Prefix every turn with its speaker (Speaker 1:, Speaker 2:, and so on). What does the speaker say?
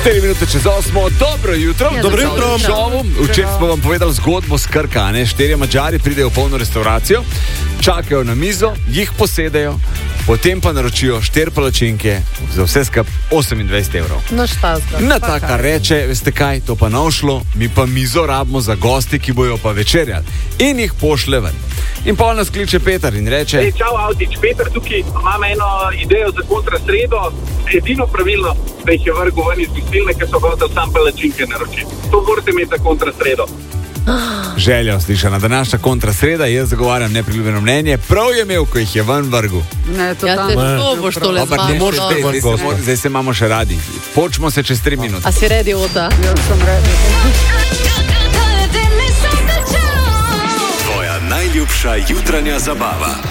Speaker 1: 4 minute čez 8. Dobro jutro.
Speaker 2: Ja, dobro jutro.
Speaker 1: Včeraj smo vam povedali zgodbo s Krka. 4 Madžari pridejo v polno restauracijo, čakajo na mizo, jih posedejo, potem pa naročijo 4 palačinke za vse skup 28 evrov.
Speaker 2: No šta zdaj?
Speaker 1: Na taka reče, veste kaj, to pa naušlo, mi pa mizo rabimo za gosti, ki bojo pa večerjali. In jih pošle ven. In pa nas kliče Peter in reče:
Speaker 3: Čau, Avdič, Peter tukaj, imam eno idejo za kontrasredo. Edino pravilno, da jih je vrgel ven iz gostilne, ker so hoteli sam palačinke naročiti. To morate imeti za kontrasredo.
Speaker 1: Želja slišana, današnja kontrasreda, jaz zagovarjam nepriljubljeno mnenje. Prav je imel, ko jih je ven vrgel.
Speaker 2: Ne, to boš tole zmagal.
Speaker 1: Zdaj se imamo še radi. Počmo se čez 3 minute.
Speaker 2: A si redi, Ota? Jaz sem redi.
Speaker 4: Tvoja najljubša jutranja zabava.